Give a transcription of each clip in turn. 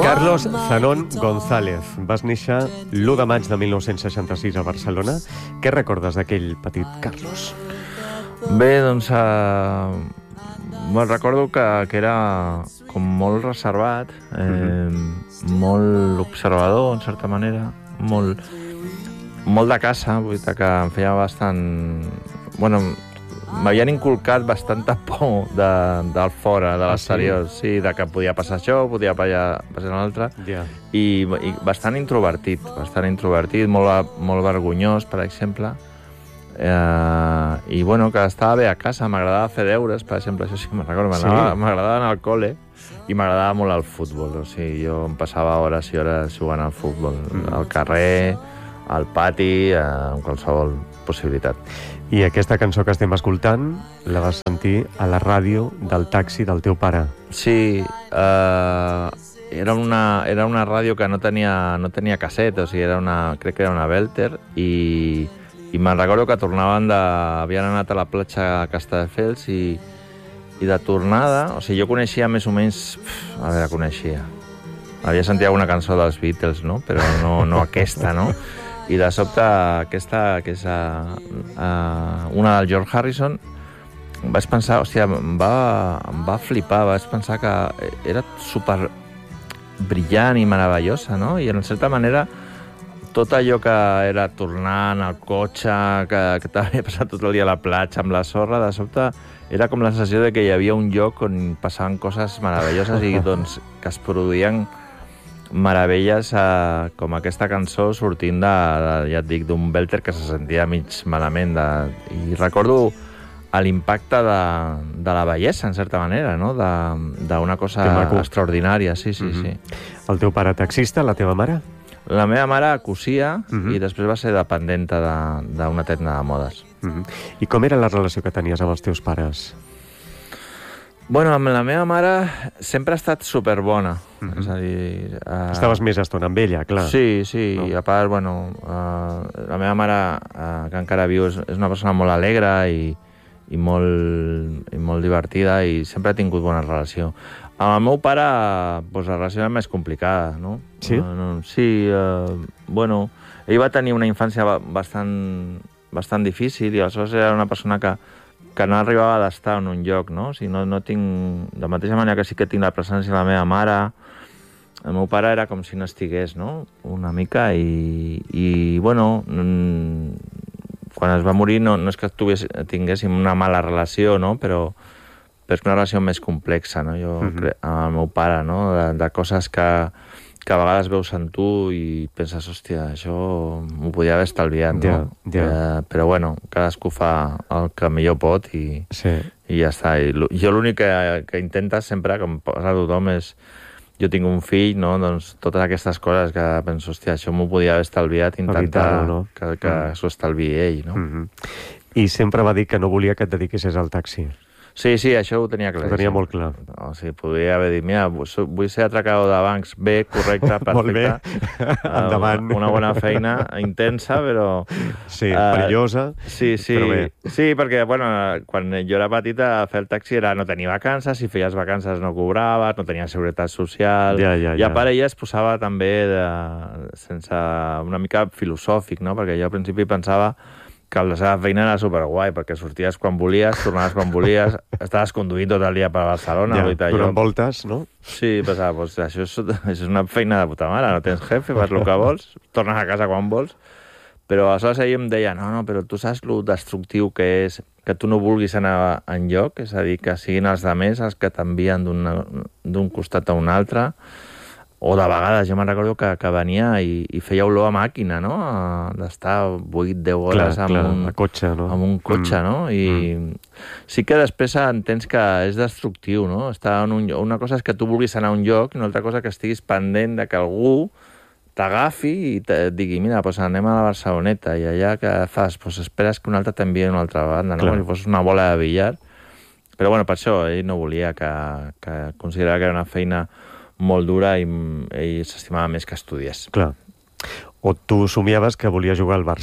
Carlos Zanón González, vas néixer l'1 de maig de 1966 a Barcelona. Què recordes d'aquell petit Carlos? Bé, doncs recordo que era com molt reservat, molt observador, en certa manera, molt de casa, vull dir que em feia bastant... Bueno, m'havien inculcat bastanta por del fora, de l'exterior, sí, de que podia passar això, podia passar l'altre, i bastant introvertit, molt vergonyós, per exemple, i bueno, que estava bé a casa, m'agradava fer deures, per exemple, això sí que me'n recordo, m'agradava anar al col·le i m'agradava molt el futbol, o sigui, jo em passava hores i hores jugant al futbol, al carrer, al pati, en qualsevol possibilitat. I aquesta cançó que estem escoltant la vas sentir a la ràdio del taxi del teu pare. Sí, era una ràdio que no tenia casset, o sigui, crec que era una Belter, i me'n recordo que havien anat a la platja a Castelldefels i de tornada, o sigui, jo coneixia més o menys, havia sentit alguna cançó dels Beatles, no? Però no aquesta, no? I de sobte aquesta, que és una del George Harrison, vaig pensar, hòstia, em va flipar, vaig pensar que era super brillant i meravellosa, no? I en certa manera tot allò que era tornant al cotxe, que t'havia passat tot el dia a la platja amb la sorra, de sobte era com la sensació de que hi havia un lloc on passaven coses meravelloses i doncs que es produïen meravelles, com aquesta cançó sortint ja et dic, d'un Belter que se sentia mig malament, i recordo l'impacte de la bellesa, en certa manera, no? D'una cosa extraordinària, sí. El teu pare taxista, la teva mare? La meva mare cosia i després va ser dependenta d'una tenda de modes. I com era la relació que tenies amb els teus pares? Bueno, amb la meva mare sempre ha estat superbona. És a dir... Estaves més estona amb ella, clar. Sí, i a part, bueno, la meva mare, que encara viu, és una persona molt alegre i molt divertida i sempre ha tingut bona relació. Amb el meu pare, doncs, la relació era més complicada, no? Sí? Sí, bueno, ell va tenir una infància bastant difícil i aleshores era una persona que no arribava d'estar en un lloc, no? O sigui, no tinc... De mateixa manera que sí que tinc la presència de la meva mare, el meu pare era com si no estigués, no? Una mica, i bueno, quan es va morir no és que tinguéssim una mala relació, no? Però és una relació més complexa, no? Jo crec, amb el meu pare, no? De coses que a vegades veus en tu i penses, hòstia, això m'ho podia haver estalviat, no? Però bueno, cadascú fa el que millor pot i ja està. Jo l'únic que intenta sempre, com posa tothom, és... Jo tinc un fill, no? Doncs totes aquestes coses que penso, hòstia, això m'ho podia haver estalviat, intentar que s'ho estalviï ell, no? I sempre va dir que no volia que et dediquessis al taxi. Sí, això ho tenia clar. Ho tenia molt clar. O sigui, podria haver dit, mira, vull ser atracador de bancs. Bé, correcte, perfecte. Molt bé, endavant. Una bona feina, intensa, però... Sí, perillosa, però bé. Sí, perquè, bueno, quan jo era petita, fer el taxi no tenir vacances, si feies vacances no cobraves, no tenia seguretat social... I a part ella es posava també sense una mica filosòfic, no? Perquè jo al principi pensava que la seva feina era superguai, perquè sorties quan volies, tornaves quan volies, estaves conduint tot el dia per Barcelona. Donant voltes, no? Sí, pensava, doncs això és una feina de puta mare, no tens jefe, fas el que vols, tornes a casa quan vols, però aleshores ell em deia, no, però tu saps lo destructiu que és que tu no vulguis anar enlloc, és a dir, que siguin els altres els que t'envien d'un costat a un altre, o de vegades, jo me'n recordo que venia i feia olor a màquina, no? D'estar 8-10 hores amb un cotxe, no? I sí que després entens que és destructiu, no? Una cosa és que tu vulguis anar a un lloc i una altra cosa que estiguis pendent de que algú t'agafi i et digui, mira, doncs anem a la Barceloneta, i allà què fas? Doncs esperes que un altre t'enviï a una altra banda, no? Com si fos una bola de billar. Però bueno, per això ell no volia que considerava que era una feina molt dura i ell s'estimava més que estudiés. Clar. O tu somiaves que volia jugar al Barça.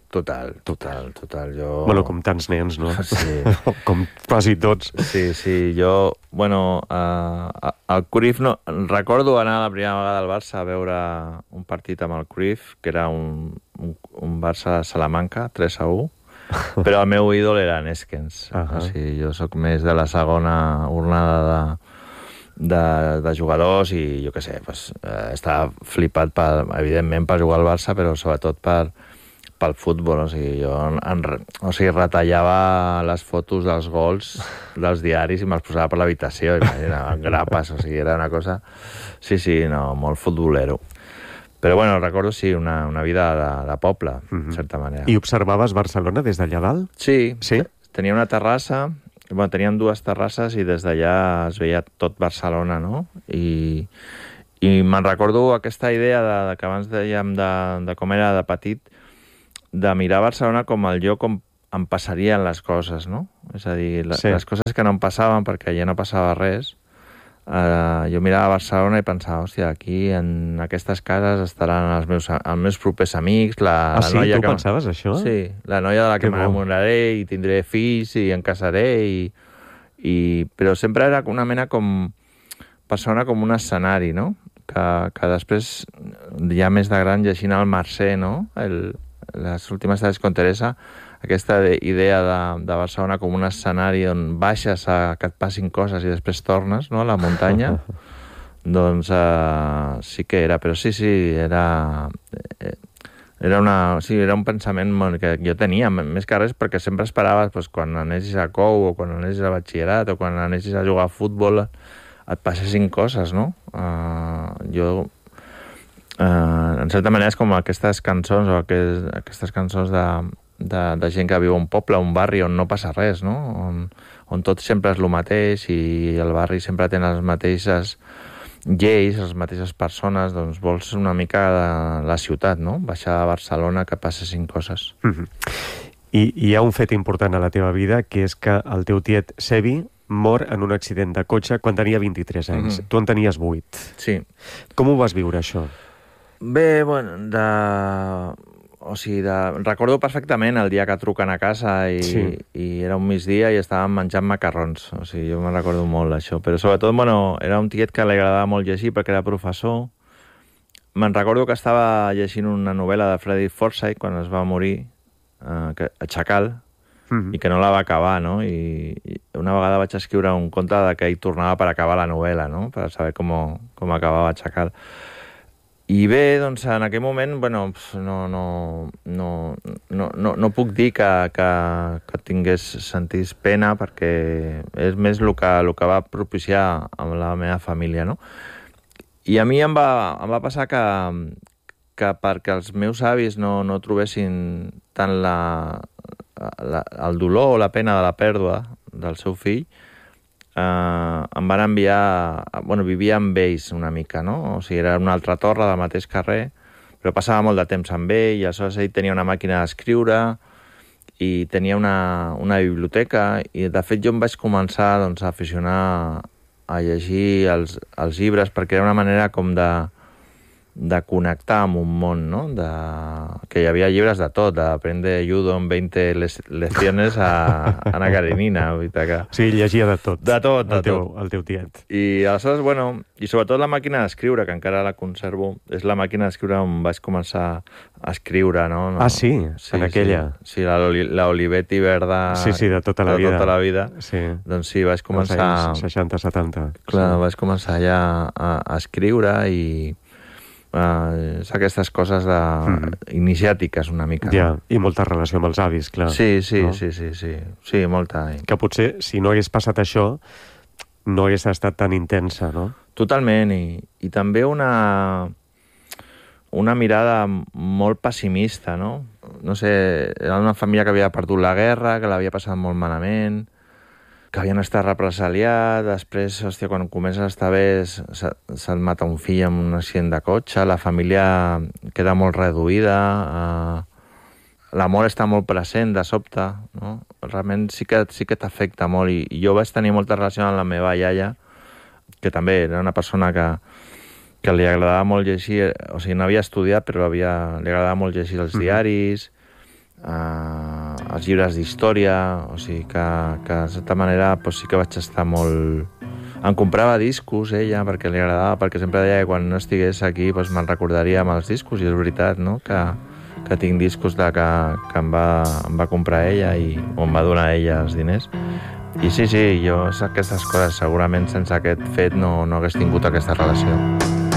Total. Jo... Bueno, com tants nens, no? Sí. Com quasi tots. Sí, jo... Bueno, al Cruyff no... Recordo anar la primera vegada al Barça a veure un partit amb el Cruyff, que era un Barça-Salamanca, 3-1, però el meu ídol era Neskens. O sigui, jo sóc més de la segona ornada de jugadors i, jo què sé, estava flipat, evidentment, per jugar al Barça, però sobretot pel futbol. O sigui, jo retallava les fotos dels gols dels diaris i me'ls posava per l'habitació, imagina, grapes, o sigui, era una cosa... Sí, no, molt futbolero. Però, bueno, recordo, sí, una vida de poble, en certa manera. I observaves Barcelona des d'allà dalt? Sí. Tenia una terrassa, bueno, teníem 2 terrasses i des d'allà es veia tot Barcelona, no? I me'n recordo aquesta idea que abans dèiem de com era de petit, de mirar Barcelona com el lloc on em passarien les coses, no? És a dir, les coses que no em passaven perquè allà no passava res. Jo mirava Barcelona i pensava, hòstia, aquí en aquestes cases estaran els meus propers amics, la sí? noia Tu pensaves això? Sí, la noia de la que m'enamoraré i tindré fills i em casaré però sempre era una mena com Barcelona com un escenari, no? Que després, ja més de gran, llegint el Mercè, no? Les últimes tardes con Teresa, aquesta idea de Barcelona com un escenari on baixes a que et passin coses i després tornes, no?, a la muntanya, doncs sí que era, però sí, era un pensament que jo tenia, més que res, perquè sempre esperava quan anessis a COU o quan anessis a batxillerat o quan anessis a jugar a futbol et passessin coses, no? Jo en certa manera és com aquestes cançons o aquestes cançons de gent que viu a un poble, un barri on no passa res, no? On tot sempre és el mateix i el barri sempre té les mateixes lleis, les mateixes persones, doncs vols una mica de la ciutat, no? Baixar a Barcelona que passessin coses. I hi ha un fet important a la teva vida, que és que el teu tiet Sebi mor en un accident de cotxe quan tenia 23 anys. Tu en tenies 8. Sí. Com ho vas viure, això? Bé, bueno, recordo perfectament el dia que truquen a casa i era un migdia i estàvem menjant macarrons. O sigui, jo me'n recordo molt, això. Però sobretot, bueno, era un tiet que li agradava molt llegir perquè era professor. Me'n recordo que estava llegint una novel·la de Frederick Forsyth quan es va morir, a Chacal, i que no la va acabar, no? I una vegada vaig escriure un conte de que ell tornava per acabar la novel·la, no? Per saber com acabava Chacal. I bé, doncs, en aquell moment, bueno, no puc dir que sentís pena, perquè és més el que va propiciar amb la meva família, no? I a mi em va passar que perquè els meus avis no trobessin tant el dolor o la pena de la pèrdua del seu fill, em van enviar... Bueno, vivia amb ells una mica, no? O sigui, era una altra torre del mateix carrer, però passava molt de temps amb ell, i aleshores ell tenia una màquina d'escriure i tenia una biblioteca, i de fet jo em vaig començar doncs, a aficionar a llegir els llibres, perquè era una manera com de connectar amb un món, no? Que hi havia llibres de tot, d'aprendre judo en 20 lecciones a Ana Karenina. Sí, llegia de tot. De tot. El teu tiet. I aleshores, bueno, i sobretot la màquina d'escriure, que encara la conservo, és la màquina d'escriure on vaig començar a escriure, no? Ah, sí? En aquella? Sí, la Olivetti verda... Sí, de tota la vida. De tota la vida. Sí. Doncs sí, vaig començar... 60-70. Clar, vaig començar ja a escriure i... aquestes coses iniciàtiques una mica. Ja, i molta relació amb els avis, clar. Sí, no? sí, molta. Que potser, si no hagués passat això, no hagués estat tan intensa, no? Totalment, i també una mirada molt pessimista, no? No sé, era una família que havia perdut la guerra, que l'havia passat molt malament, que havien estat represaliats, després, hòstia, quan comences a estar bé, se't mata un fill en un accident de cotxe, la família queda molt reduïda, l'amor està molt present de sobte, no? Realment sí que t'afecta molt, i jo vaig tenir molta relació amb la meva iaia, que també era una persona que li agradava molt llegir, o sigui, no havia estudiat, però li agradava molt llegir els diaris, els llibres d'història, o sigui que de certa manera sí que vaig estar molt... Em comprava discos, ella, perquè li agradava, perquè sempre deia que quan no estigués aquí me'n recordaria amb els discos, i és veritat, no?, que tinc discos que em va comprar ella o em va donar ella els diners. I sí, jo aquestes coses, segurament sense aquest fet no hagués tingut aquesta relació.